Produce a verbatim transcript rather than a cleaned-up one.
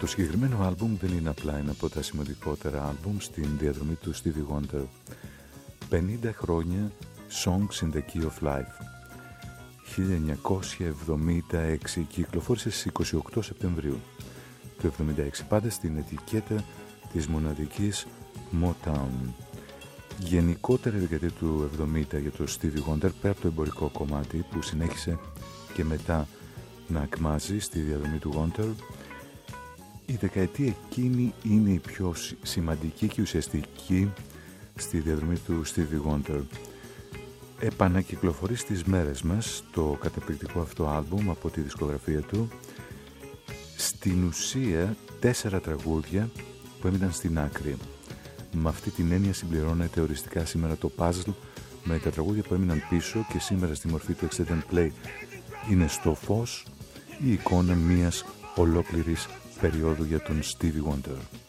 Το συγκεκριμένο άλμπουμ δεν είναι απλά ένα από τα σημαντικότερα άλμπουμ στην διαδρομή του Stevie Wonder. πενήντα χρόνια Songs in the Key of Life. χίλια εννιακόσια εβδομήντα έξι, κυκλοφόρησε στις είκοσι οκτώ Σεπτεμβρίου του εβδομήντα έξι, πάντα στην ετικέτα της μοναδικής Motown. Γενικότερα η δεκαετία του εβδομήντα για το Stevie Wonder, πέρα από το εμπορικό κομμάτι που συνέχισε και μετά να ακμάζει στη διαδρομή του Wonder, η δεκαετία εκείνη είναι η πιο σημαντική και ουσιαστική στη διαδρομή του Stevie Wonder. Επανακυκλοφορεί στις μέρες μας το καταπληκτικό αυτό άλμπουμ από τη δισκογραφία του. Στην ουσία τέσσερα τραγούδια που έμειναν στην άκρη. Με αυτή την έννοια συμπληρώνεται οριστικά σήμερα το puzzle με τα τραγούδια που έμειναν πίσω και σήμερα στη μορφή του extended play είναι στο φως η εικόνα μιας ολόκληρης περίοδου για τον Stevie Wonder.